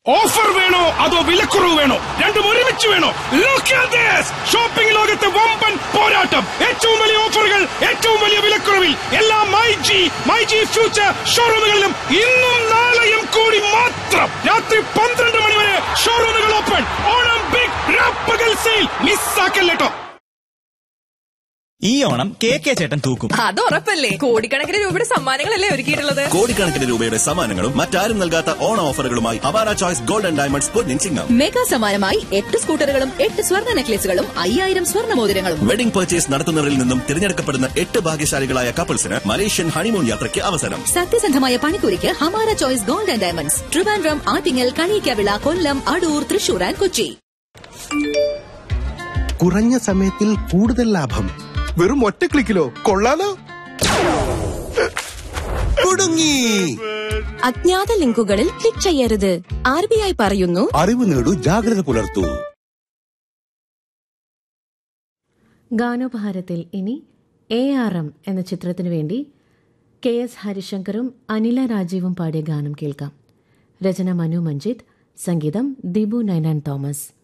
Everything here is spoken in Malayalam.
ഓഫർ വേണോ അതോ വിലക്കുറവ് വേണോ? രണ്ടും ഒരുമിച്ച് വേണോ? ഷോപ്പിംഗ് ലോകത്തെ വമ്പൻ പോരാട്ടം. ഏറ്റവും വലിയ ഓഫറുകൾ, ഏറ്റവും വലിയ വിലക്കുറവിൽ എല്ലാ മൈജി ഫ്യൂച്ചർ ഷോറൂമുകളിലും ഇന്നും നാളെയും കൂടി മാത്രം. രാത്രി 12 മണി വരെ ഷോറൂമുകൾ ഓപ്പൺ. ഓണം ബിഗ് രാപ്പകൽ സെയിൽ മിസ്സാക്കല്ലേട്ടോ. ഈ ഓണം കെ ചേട്ടൻ തൂക്കും. അത് ഉറപ്പല്ലേ. കോടിക്കണക്കിന് രൂപയുടെ സമ്മാനങ്ങളല്ലേ ഒരുക്കിയിട്ടുള്ളത്. കോടിക്കണക്കിന് രൂപയുടെ സമ്മാനങ്ങളും മറ്റാരും നൽകാത്ത ഓണ ഓഫറുകളുമായി Awara choice gold and diamonds Ponnin Chingam. Mega സമ്മാനമായി 8 സ്കൂട്ടറുകളും 8 സ്വർണ്ണ നെക്ലേസുകളും 5000 സ്വർണ്ണ മോതിരങ്ങളും. വെഡിംഗ് പർച്ചേസ് നടത്തുന്നവരിൽ നിന്നും തിരഞ്ഞെടുക്കപ്പെടുന്ന 8 ഭാഗ്യശാലികളായ കപ്പിൾസിന് മലേഷ്യൻ ഹണിമൂൺ യാത്രയ്ക്ക് അവസരം. സത്യസന്ധമായ പണിക്കൂലിക്ക് Hamara choice gold and diamonds, Trivandrum, Attingal, Kaliyikkavila, Kollam, Adoor, Thrissur and Kochi. കുറഞ്ഞ സമയത്തിൽ കൂടുതൽ ലാഭം, വെറും ഒറ്റ ക്ലിക്കിലോ? കൊള്ളാലോ. കുടുങ്ങി. അജ്ഞാത ലിങ്കുകളിൽ ക്ലിക്ക് ചെയ്യരുത്. RBI പറയുന്നു, അറിവ് നേടൂ, ജാഗ്രത പുലർത്തൂ. ഗാനോപഹാരത്തിൽ ഇനി ARM എന്ന ചിത്രത്തിനു വേണ്ടി KS ഹരിശങ്കറും അനില രാജീവും പാടിയ ഗാനം കേൾക്കാം. രചന മനു മഞ്ജിത്ത്, സംഗീതം ദിബു നൈനാൻ തോമസ്.